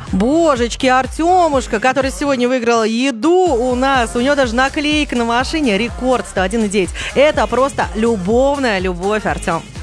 Божечки, Артемушка, который сегодня выиграл еду у нас. У него даже наклейка на машине. Рекорд 101,9. Это просто любовная любовь, Артем.